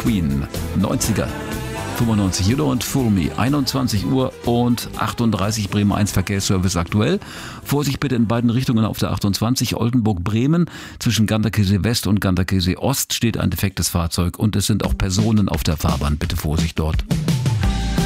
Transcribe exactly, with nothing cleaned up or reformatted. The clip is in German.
Queen, neunziger. fünfundneunzig Euro und Fool Me. einundzwanzig Uhr und achtunddreißig Bremen eins Verkehrsservice aktuell. Vorsicht bitte in beiden Richtungen auf der achtundzwanzig Oldenburg-Bremen. Zwischen Ganderkesee West und Ganderkesee Ost steht ein defektes Fahrzeug und es sind auch Personen auf der Fahrbahn. Bitte Vorsicht dort.